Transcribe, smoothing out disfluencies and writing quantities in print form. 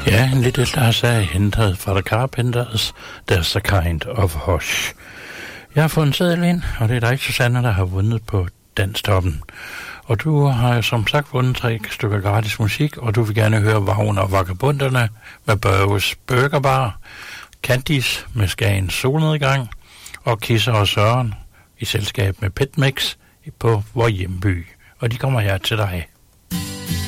Ja, en lille sag hentet fra The Carpenters, There's a Kind of Hush. Jeg har fået en seddel ind, og det er dig, Susanne, der har vundet på Danstoppen. Og du har som sagt vundet 3 stykker gratis musik, og du vil gerne høre Vagn og Vagabunderne med Børges Burgerbar, Candice med Skagens Solnedgang, og Kisser og Søren i selskab med Petmix på Vor Hjemby. Og de kommer her til dig.